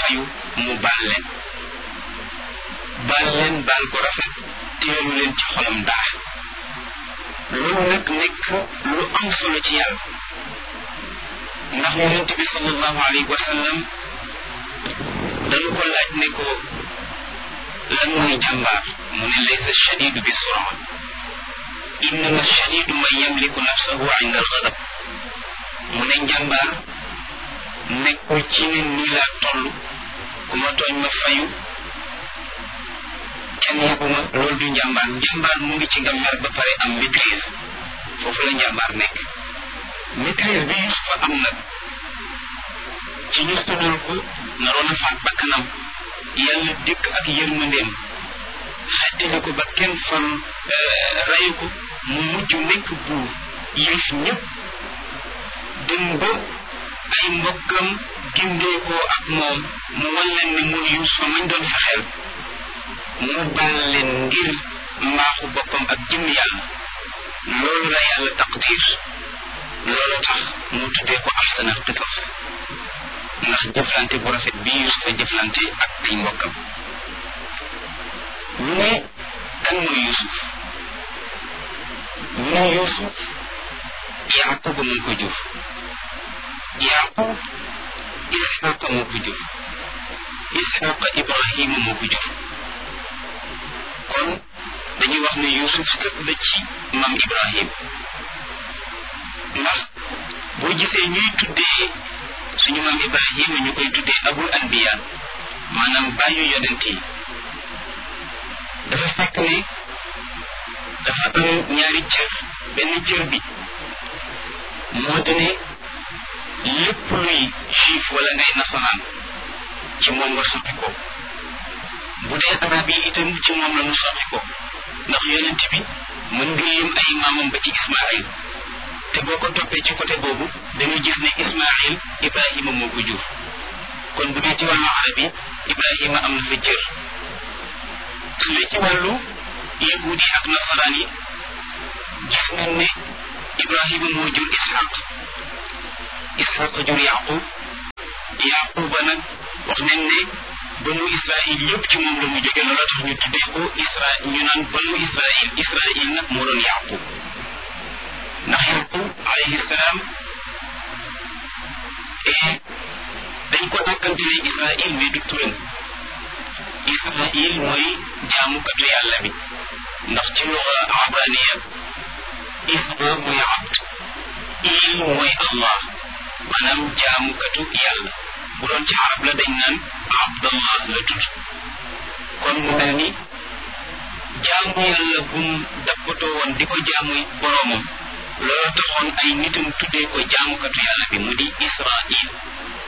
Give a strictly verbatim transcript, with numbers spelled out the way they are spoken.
fayu mu baal leen baal leen baal ko rafet teelu leen ci xolam dara loolu nag nekk lu am solo ci yàlla ndax yonent bi sallallahu alayhi wa sallam dañu ko laaj ne ko lan mooy jàmbaar mu ne laysa shadidu bi sura innama shadidu man yamliku nafsahu inda alghadab mu ne njàmbaar nekkul ci ne nii laa toll ku ma tooñ ma fayu kenn yebuma loolu du njàmbaar njàmbaar mu ngi ci nga mer ba pare am maîtrise foofu la njàmbaar nekk maîtrise bi Yusufa am nag ci ñu tuddal ko naroon a faat bakkanam yàlla dikk ak yërmandeem xettali ko ba kenn fan rayu ko mu mujj nekk buur yëf ñëpp dem ba ay mbokkam gindeekoo ak moom mu wan leen ne mooy Yusufa mañ doon fexeel mu baal leen ngir mbaaxu boppam ak jëm yàlla loolu la yàlla taqdir loolu tax mu tuddee ko ahsanal qisas ndax jëflante bu rafet bi Yusufa jëflante ak ay mbokkam ñu ne kan mooy Yusuf ñu ne Yusuf Yaqub moo ko jur Yaqub Isxaqa moo ko jur Isxaqa Ibrahima moo ko jur kon dañuy wax ne Yusuf sët la ci maam Ibrahim ndax boo gisee ñuy tuddee suñu maam Ibrahima ñu koy tuddee abul anbiya maanaam bàyyu yonent yi dafa fekk ne dafa am ñaari cër benn cër bi moo di ne lépp luy juif wala ngay nasaraan ci moom nga soppi ko bu dee arab yi itam ci moom la mu soppi ko ndax yonent bi mën nga lim ay maamam ba ci Ismaïl te boo ko toppee ci côté boobu dañuy gis ne Ismaïl Ibrahima moo ko jur kon bu dee ci wàllu arab yi Ibrahima am na fa cër su dee ci wàllu yahuud yi ak nasaraan yi gis nañ ne Ibrahima moo jur Ishaq Ishaq jur Yaqub Yaquba nag wax nañ ne banu Israil yëpp ci moom la mu jóge loolu tax ñu tuddee ko Israil ñu naan banu Israil Israil nag moo doon Yaqub ndax Yaqub alayhi salaam dañ ko dàkkantelee Israil mais du turam Israil mooy jaamukatu yàlla bi ndax ci luga abraniya Isra mooy abd il mooy Allah maanaam jaamukatu yàlla bu doon ci arab la dañ naan abdallah la tudd kon mu mel ni jaamu yàlla bum dappatoo woon di ko jaamu boroomam loolu taxoon ay nitam tuddee ko jaamukatu yàlla bi mu di Israil